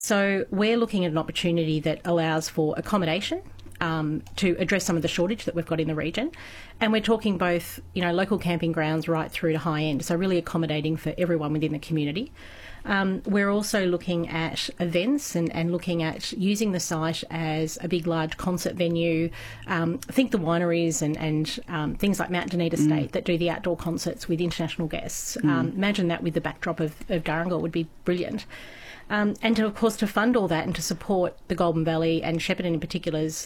So we're looking at an opportunity that allows for accommodation to address some of the shortage that we've got in the region. And we're talking both, local camping grounds right through to high end, so really accommodating for everyone within the community. We're also looking at events and looking at using the site as a big, large concert venue. Think the wineries and things like Mount Duneet Estate that do the outdoor concerts with international guests. Imagine that with the backdrop of Darringal would be brilliant. And of course, to fund all that and to support the Goulburn Valley and Shepparton in particular's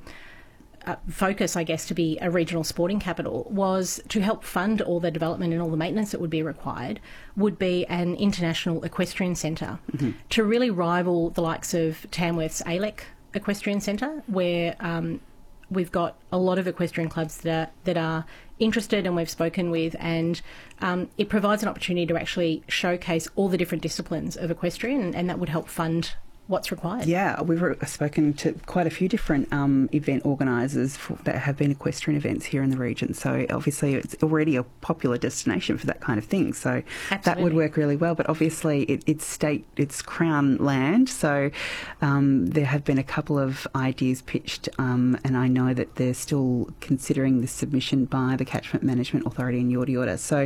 focus, I guess, to be a regional sporting capital was to help fund all the development and all the maintenance that would be required, would be an international equestrian centre to really rival the likes of Tamworth's ALEC Equestrian Centre, where we've got a lot of equestrian clubs that are interested and we've spoken with, and it provides an opportunity to actually showcase all the different disciplines of equestrian, and that would help fund what's required. Yeah, we've spoken to quite a few different event organisers that have been equestrian events here in the region. So obviously it's already a popular destination for that kind of thing. So that would work really well. But obviously it's Crown land. So there have been a couple of ideas pitched, and I know that they're still considering the submission by the Catchment Management Authority in Yorta Yorta. So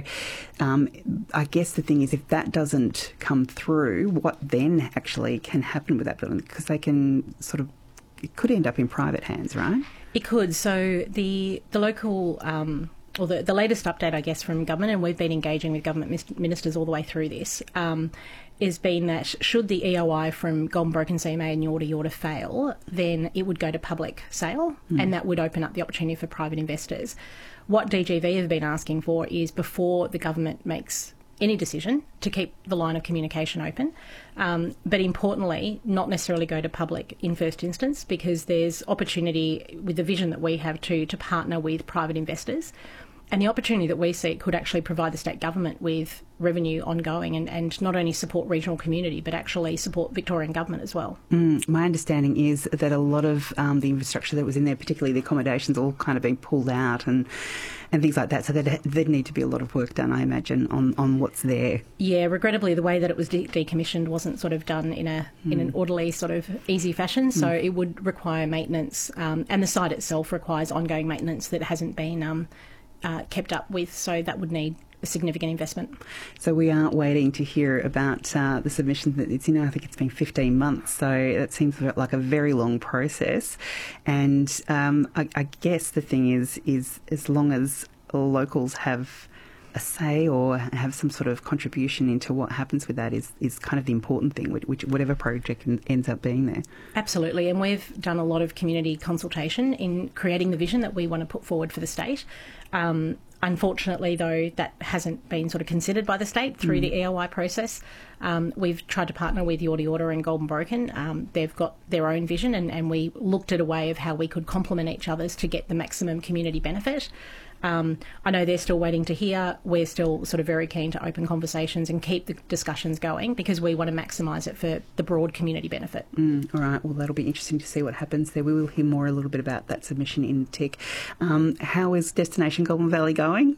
I guess the thing is, if that doesn't come through, what then actually can happen with that building? Because they can it could end up in private hands, right? It could. So the local or the latest update, I guess, from government, and we've been engaging with government ministers all the way through this, has been that should the EOI from Goulburn Broken CMA and Yorta Yorta fail, then it would go to public sale, and that would open up the opportunity for private investors. What DGV have been asking for is, before the government makes any decision, to keep the line of communication open, but importantly, not necessarily go to public in first instance, because there's opportunity with the vision that we have to partner with private investors. And the opportunity that we see could actually provide the state government with revenue ongoing and not only support regional community, but actually support Victorian government as well. My understanding is that a lot of the infrastructure that was in there, particularly the accommodations, all kind of been pulled out and things like that. So there'd need to be a lot of work done, I imagine, on what's there. Yeah, regrettably, the way that it was decommissioned wasn't done in an orderly, easy fashion. So it would require maintenance, and the site itself requires ongoing maintenance that hasn't been kept up with, so that would need a significant investment. So we are waiting to hear about the submission that it's in. I think it's been 15 months, so that seems like a very long process. And I guess the thing is as long as locals have a say or have some sort of contribution into what happens with that is kind of the important thing, which whatever project ends up being there. Absolutely, and we've done a lot of community consultation in creating the vision that we want to put forward for the state. Unfortunately, though, that hasn't been considered by the state through the EOI process. We've tried to partner with Yorta Yorta and Goulburn Broken. They've got their own vision, and we looked at a way of how we could complement each other's to get the maximum community benefit. I know they're still waiting to hear. We're still very keen to open conversations and keep the discussions going, because we want to maximise it for the broad community benefit. All right. Well, that'll be interesting to see what happens there. We will hear more a little bit about that submission in TIC. How is Destination Goulburn Valley going?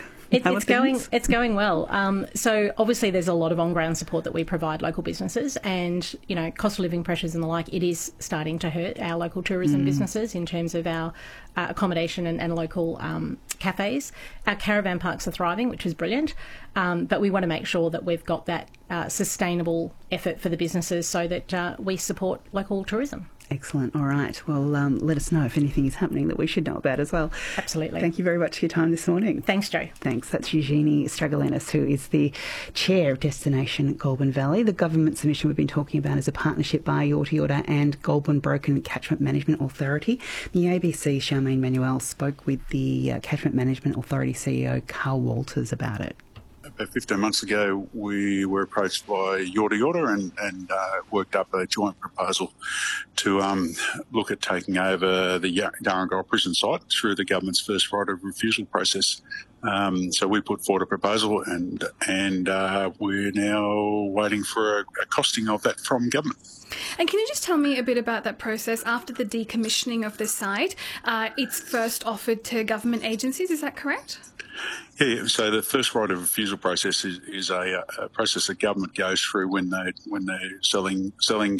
It's going well. So obviously there's a lot of on-ground support that we provide local businesses, and cost of living pressures and the like, it is starting to hurt our local tourism businesses in terms of our accommodation and local cafes. Our caravan parks are thriving, which is brilliant, but we want to make sure that we've got that sustainable effort for the businesses so that we support local tourism. Excellent. All right. Well, let us know if anything is happening that we should know about as well. Absolutely. Thank you very much for your time this morning. Thanks, Jo. Thanks. That's Eugenie Stragalenis, who is the chair of Destination Goulburn Valley. The government submission we've been talking about is a partnership by Yorta Yorta and Goulburn Broken Catchment Management Authority. The ABC's Charmaine Manuel spoke with the Catchment Management Authority CEO, Carl Walters, about it. About 15 months ago, we were approached by Yorta Yorta and worked up a joint proposal to look at taking over the Darringal prison site through the government's first right of refusal process. So we put forward a proposal, and we're now waiting for a costing of that from government. And can you just tell me a bit about that process? After the decommissioning of the site, it's first offered to government agencies, is that correct? Yeah, so the first right of refusal process is a process that government goes through when they're selling